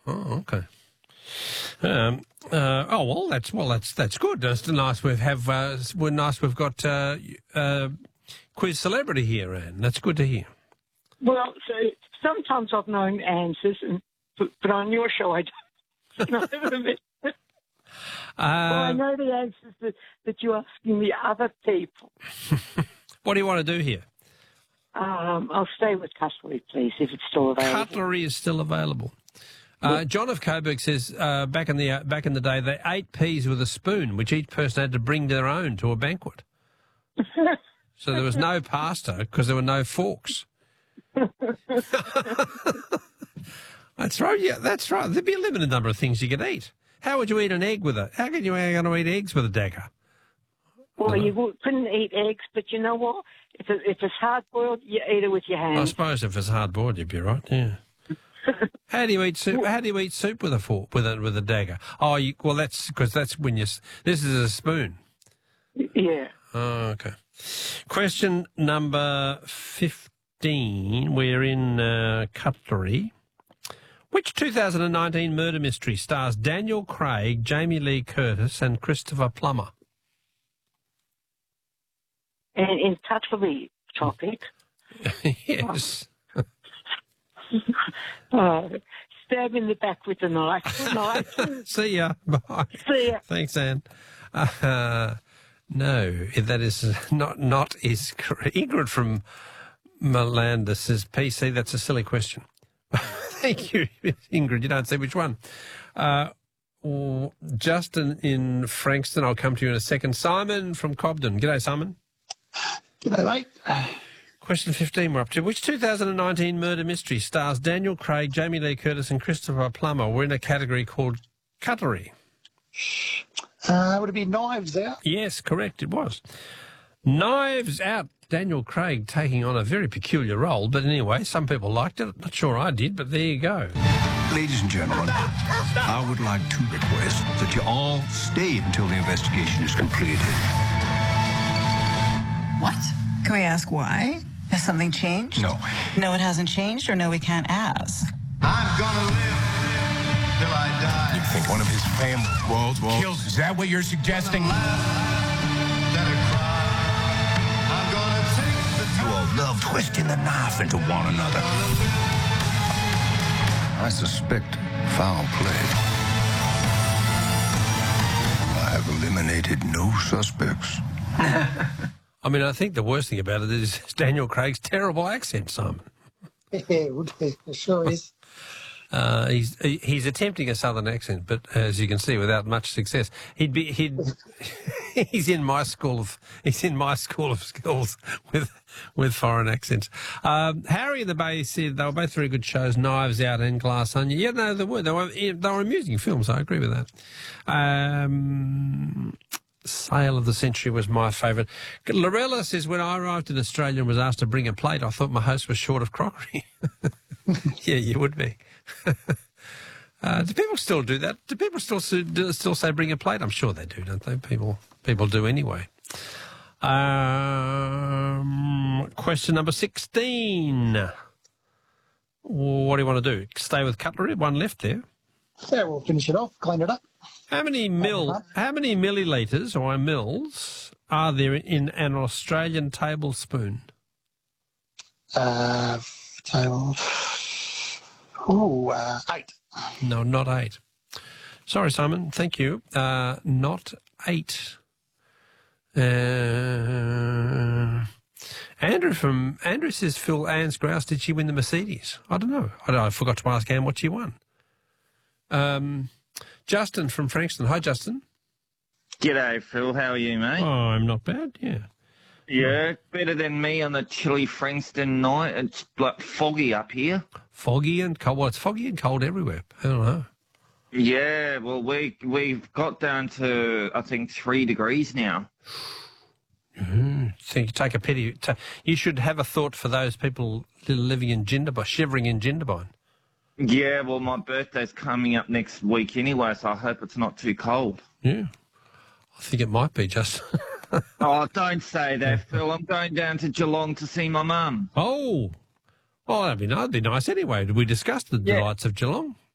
Oh, okay. That's good. It's nice we've got quiz celebrity here, Anne. That's good to hear. Well, so sometimes I've known answers, but on your show I don't. I know the answers that you're asking the other people. What do you want to do here? I'll stay with cutlery, please, if it's still available. Cutlery is still available. John of Coburg says back in the day they ate peas with a spoon, which each person had to bring their own to a banquet. So there was no pasta because there were no forks. That's right. Yeah, that's right. There'd be a limited number of things you could eat. How would you eat an egg with it? How could you going to eat eggs with a dagger? Well, you couldn't eat eggs, but you know what? If it's hard boiled, you eat it with your hands. I suppose if it's hard boiled, you'd be right. Yeah. How do you eat soup? How do you eat soup with a fork with a dagger? Oh, that's because that's when you. This is a spoon. Yeah. Oh, okay. Question number 15. We're in cutlery. Which 2019 murder mystery stars Daniel Craig, Jamie Lee Curtis, and Christopher Plummer? And in cutlery topic. Yes. Stab in the back with a knife. See ya. Bye. See ya. Thanks, Anne. No, that is not is correct. Ingrid from Malanda says, PC, that's a silly question. Thank you, Ingrid. You don't say which one. Justin in Frankston, I'll come to you in a second. Simon from Cobden. G'day, Simon. G'day, mate. Question 15 we're up to. Which 2019 murder mystery stars Daniel Craig, Jamie Lee Curtis and Christopher Plummer? We're in a category called cutlery. Would it be Knives Out? Yes, correct, it was. Knives Out. Daniel Craig taking on a very peculiar role, but anyway, some people liked it. Not sure I did, but there you go. Ladies and gentlemen, I would like to request that you all stay until the investigation is completed. What? Can we ask why? Has something changed? No. No, it hasn't changed, or no, we can't ask? I'm gonna live till I die. You think one of his family killed? Is that what you're suggesting? You all love twisting the knife into one another. I suspect foul play. I have eliminated no suspects. I mean, I think the worst thing about it is Daniel Craig's terrible accent, Simon. Yeah, it would be. It sure is. He's attempting a southern accent, but as you can see, without much success. He's in my school of skills with foreign accents. Harry in the Bay said they were both very good shows, Knives Out and Glass Onion. Yeah, no, they were. They were amusing films. I agree with that. Sale of the Century was my favourite. Lorella says, when I arrived in Australia and was asked to bring a plate, I thought my host was short of crockery. Yeah, you would be. Do people still do that? Do people still say bring a plate? I'm sure they do, don't they? People do anyway. Question number 16. What do you want to do? Stay with cutlery? One left there. Yeah, we'll finish it off, clean it up. How many millilitres or mils are there in an Australian tablespoon? Table. 8. No, not 8. Sorry, Simon. Thank you. Not 8. Andrew says, Phil, Anne's grouse, did she win the Mercedes? I don't know. I forgot to ask Anne what she won. Justin from Frankston. Hi, Justin. G'day, Phil. How are you, mate? Oh, I'm not bad, yeah. Yeah, better than me on the chilly Frankston night. It's foggy up here. Foggy and cold. Well, it's foggy and cold everywhere. I don't know. Yeah, well, we've got down to, I think, 3 degrees now. So you take a pity. You should have a thought for those people living in Jindabyne, shivering in Jindabyne. Yeah, well, my birthday's coming up next week anyway, so I hope it's not too cold. Yeah, I think it might be, just. Oh, don't say that, Phil. I'm going down to Geelong to see my mum. Oh, well, that'd be nice anyway. Did we discuss the delights of Geelong?